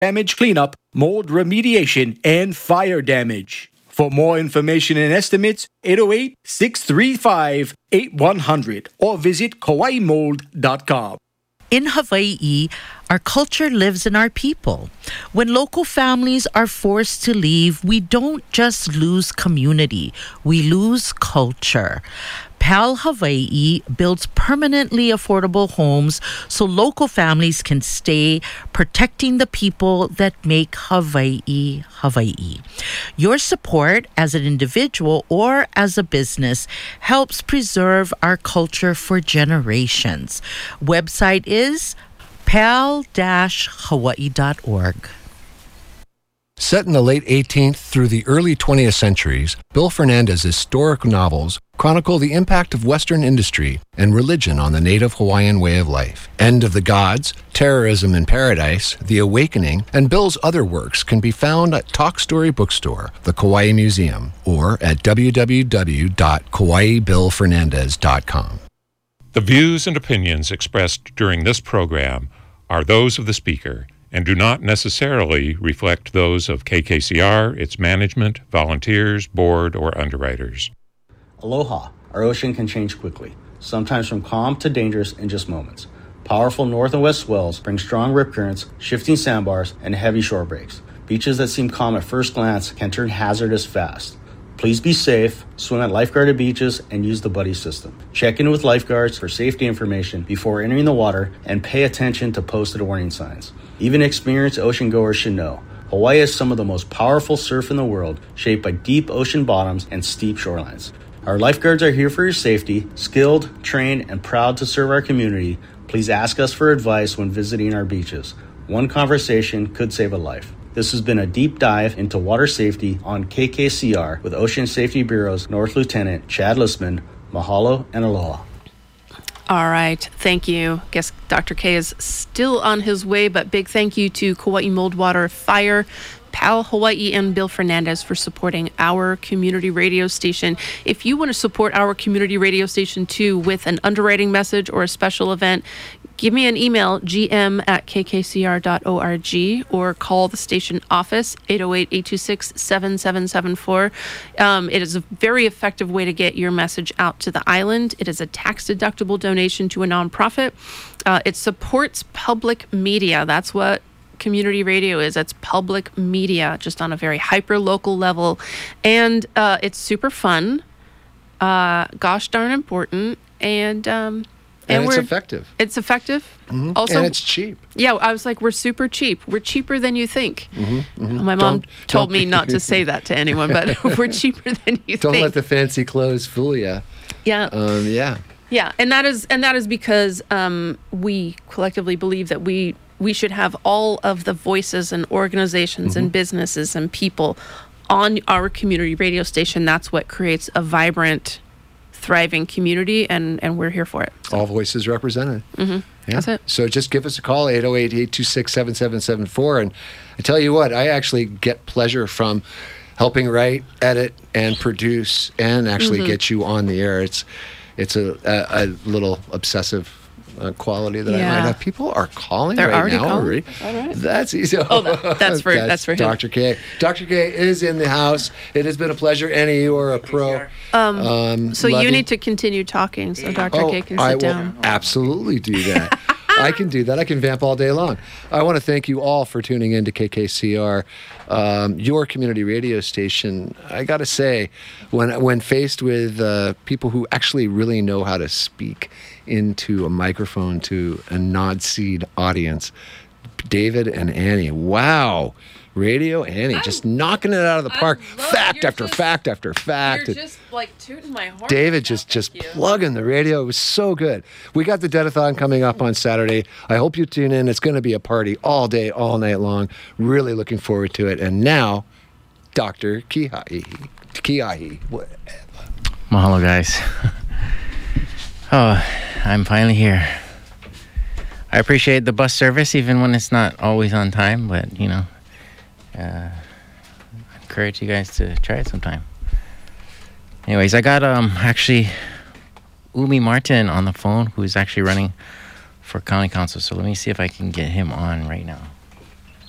damage cleanup, mold remediation, and fire damage. For more information and estimates, 808-635-8100 or visit KauaiMold.com. In Hawaii, our culture lives in our people. When local families are forced to leave, we don't just lose community, we lose culture. PAL Hawaii builds permanently affordable homes so local families can stay, protecting the people that make Hawaii, Hawaii. Your support as an individual or as a business helps preserve our culture for generations. Website is pal-hawaii.org. Set in the late 18th through the early 20th centuries, Bill Fernandez's historic novels chronicle the impact of Western industry and religion on the native Hawaiian way of life. End of the Gods, Terrorism in Paradise, The Awakening, and Bill's other works can be found at Talk Story Bookstore, the Kauai Museum, or at www.kawaibillfernandez.com. The views and opinions expressed during this program are those of the speaker and do not necessarily reflect those of KKCR, its management, volunteers, board, or underwriters. Aloha. Our ocean can change quickly, sometimes from calm to dangerous in just moments. Powerful north and west swells bring strong rip currents, shifting sandbars, and heavy shore breaks. Beaches that seem calm at first glance can turn hazardous fast. Please be safe, swim at lifeguarded beaches, and use the buddy system. Check in with lifeguards for safety information before entering the water, and pay attention to posted warning signs. Even experienced ocean goers should know, Hawaii has some of the most powerful surf in the world, shaped by deep ocean bottoms and steep shorelines. Our lifeguards are here for your safety, skilled, trained, and proud to serve our community. Please ask us for advice when visiting our beaches. One conversation could save a life. This has been a deep dive into water safety on KKCR with Ocean Safety Bureau's North Lieutenant Chad Listman. Mahalo and aloha. All right. Thank you. Guess Dr. K is still on his way, but big thank you to Kauai Moldwater Fire, PAL Hawaii, and Bill Fernandez for supporting our community radio station. If you want to support our community radio station too with an underwriting message or a special event, give me an email, gm@kkcr.org, or call the station office, 808-826-7774. It is a very effective way to get your message out to the island. It is a tax-deductible donation to a nonprofit. It supports public media. That's what community radio is. It's public media, just on a very hyper-local level. And it's super fun, gosh darn important, and it's effective. It's effective. Mm-hmm. Also, and it's cheap. Yeah, I was like, we're super cheap. We're cheaper than you think. Mm-hmm, mm-hmm. My mom told me not to say that to anyone, but we're cheaper than you think. Don't let the fancy clothes fool you. Yeah. Yeah, and that is because we collectively believe that we should have all of the voices and organizations and businesses and people on our community radio station. That's what creates a vibrant, thriving community, and we're here for it. All voices represented. Mm-hmm. Yeah. That's it. So just give us a call, 808-826-7774. And I tell you what, I actually get pleasure from helping write, edit, and produce, and actually get you on the air. It's a little obsessive quality that I might have. People are calling They're right already now. Calling? All right. That's easy. That's for him. Dr. K. Dr. K is in the house. It has been a pleasure. Annie, you are a pro. So you need to continue talking so Dr. K can sit down. I will absolutely do that. I can do that. I can vamp all day long. I want to thank you all for tuning in to KKCR, your community radio station. I got to say, when faced with people who actually really know how to speak into a microphone to a nod-seed audience, David and Annie, wow. Radio Annie, just knocking it out of the park. Fact after fact after fact. You're just like tooting my horn. David just plugging the radio. It was so good. We got the Deadathon coming up on Saturday. I hope you tune in. It's going to be a party all day, all night long. Really looking forward to it. And now, Dr. Kiahi. Mahalo, guys. Oh, I'm finally here. I appreciate the bus service, even when it's not always on time, but, I encourage you guys to try it sometime. Anyways, I got actually Umi Martin on the phone, who's actually running for county council. So let me see if I can get him on right now.